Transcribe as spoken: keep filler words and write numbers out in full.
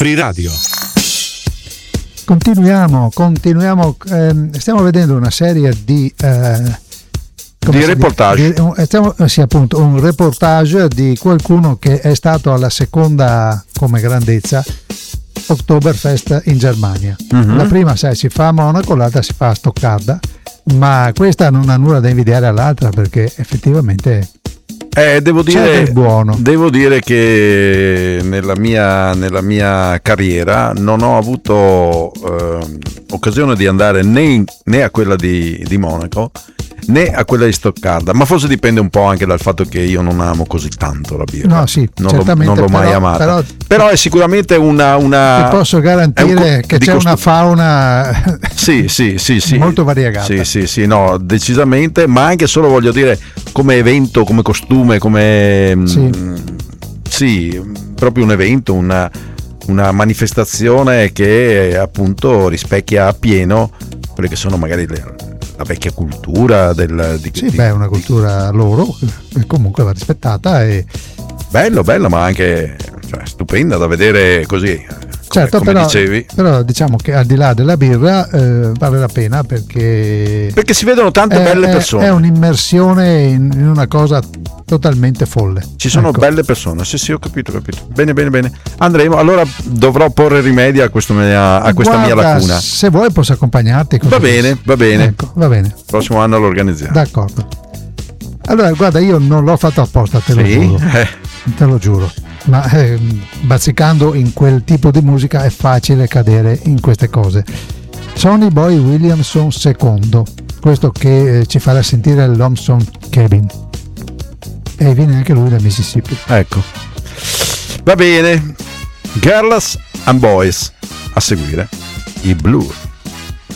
Free Radio. Continuiamo, continuiamo, ehm, stiamo vedendo una serie di eh, di reportage. Di, di, stiamo, sì, appunto, un reportage di qualcuno che è stato alla seconda come grandezza Oktoberfest in Germania. Mm-hmm. La prima, sai, si fa a Monaco, l'altra si fa a Stoccarda, ma questa non ha nulla da invidiare all'altra perché effettivamente Eh, devo dire, buono. devo dire che nella mia, nella mia carriera non ho avuto eh, occasione di andare né, in, né a quella di, di Monaco né a quella di Stoccarda, ma forse dipende un po' anche dal fatto che io non amo così tanto la birra. No, sì, non, certamente, l'ho, non l'ho mai però, amata. Però, però è sicuramente una, una ti posso garantire un, che c'è costu- una fauna sì, sì, sì, sì. molto variegata. Sì, sì, sì, no, decisamente, ma anche solo voglio dire come evento, come costume, come sì, mh, sì proprio un evento, una, una manifestazione che appunto rispecchia appieno quelle che sono magari le, la vecchia cultura del di, sì, di, beh, è una cultura loro che comunque va rispettata e bello, bello, ma anche cioè, stupenda da vedere così. Certo, come però, dicevi. però diciamo che al di là della birra eh, vale la pena perché perché si vedono tante è, belle è, persone. È un'immersione in, in una cosa totalmente folle. Ci sono ecco. belle persone, sì sì, ho capito, ho capito. Bene, bene, bene. Andremo, allora dovrò porre rimedio a, questo mia, a questa Guarda, mia lacuna. Se vuoi posso accompagnarti. Va bene, va bene. Ecco, va bene. Prossimo anno lo organizziamo. D'accordo. Allora, guarda, io non l'ho fatto apposta, te lo sì? giuro. Eh. Te lo giuro. Ma eh, bazzicando in quel tipo di musica è facile cadere in queste cose. Sonny Boy Williamson secondo, questo che eh, ci farà sentire il Lonesome Cabin, e viene anche lui da Mississippi. Ecco, va bene. Girls and Boys, a seguire i Blue.